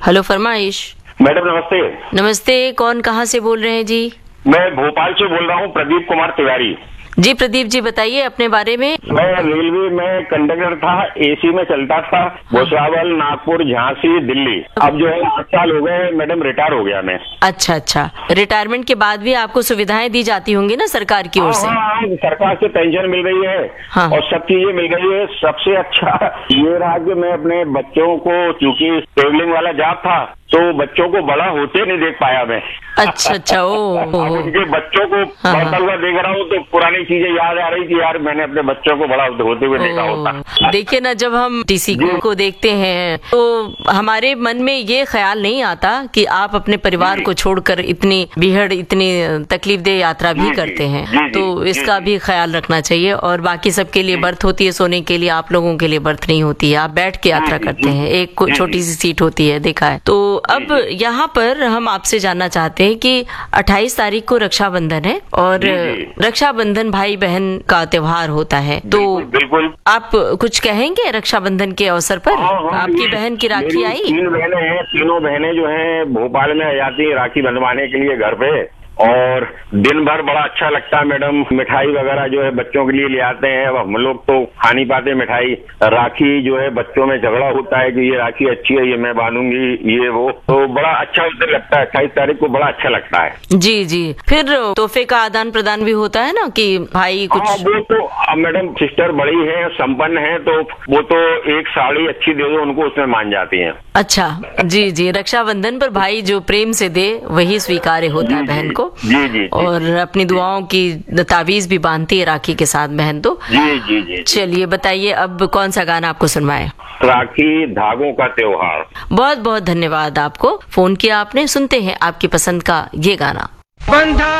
Hello फरमाइश। Madam नमस्ते। नमस्ते, कौन कहाँ से बोल रहे हैं जी? मैं भोपाल से बोल रहा हूँ, प्रदीप कुमार तिवारी। जी प्रदीप जी, बताइए अपने बारे में। मैं रेलवे में कंडक्टर था, एसी में चलता था, भुसावल, नागपुर, झांसी, दिल्ली। अब जो है 8 साल हो गए मैडम, रिटायर हो गया मैं। अच्छा अच्छा, रिटायरमेंट के बाद भी आपको सुविधाएं दी जाती होंगी ना सरकार की ओर से? हाँ, सरकार से पेंशन मिल रही है। हाँ। और सब चीजें मिल रही है। सबसे अच्छा ये रहा कि मैं अपने बच्चों को, चूंकि ट्रेवलिंग वाला जॉब था, तो बच्चों को बड़ा होते नहीं देख पाया मैं। अच्छा अच्छा, उनके बच्चों को बढ़ता हुआ देख रहा हूँ तो पुरानी चीजें याद आ रही कि यार मैंने अपने बच्चों को बड़ा होते हुए देखा होता। देखिए ना, जब हम टीसी को देखते हैं तो हमारे मन में ये ख्याल नहीं आता कि आप अपने परिवार को छोड़कर इतनी बीहड़, इतनी तकलीफदेह यात्रा भी करते हैं। तो इसका भी ख्याल रखना चाहिए। और बाकी सबके लिए बर्थ होती है सोने के लिए, आप लोगों के लिए बर्थ नहीं होती है। आप बैठ के यात्रा करते हैं, एक छोटी सी सीट होती है, देखा है। तो अब यहाँ पर हम आपसे जानना चाहते हैं कि 28 तारीख को रक्षाबंधन है और रक्षाबंधन भाई बहन का त्योहार होता है। तो बिल्कुल आप कुछ कहेंगे रक्षाबंधन के अवसर पर? आपकी बहन की राखी आई? 3 बहनें हैं, तीनों बहनें जो हैं भोपाल में आ जाती है राखी बंधवाने के लिए घर पे। और दिन भर बड़ा अच्छा लगता है मैडम। मिठाई वगैरह जो है बच्चों के लिए ले आते हैं। अब हम लोग तो खा नहीं पाते मिठाई। राखी जो है बच्चों में झगड़ा होता है कि ये राखी अच्छी है, ये मैं बांधूंगी, ये वो। तो बड़ा अच्छा उसे लगता है। 28 तारीख को बड़ा अच्छा लगता है। जी जी। फिर तोहफे का आदान प्रदान भी होता है ना कि भाई कुछ? हाँ, वो तो मैडम सिस्टर बड़ी है, संपन्न है, तो वो तो एक साड़ी अच्छी दे दो उनको, उसमें मान जाती हैं। अच्छा, जी जी। रक्षाबंधन पर भाई जो प्रेम से दे वही स्वीकार्य होता है बहन को। जी जी। और अपनी दुआओं की तावीज भी बांधती है राखी के साथ बहन तो। जी जी जी। चलिए बताइए अब कौन सा गाना आपको सुनवाए? राखी धागों का त्योहार। बहुत बहुत धन्यवाद आपको, फोन किया आपने। सुनते हैं आपकी पसंद का ये गाना।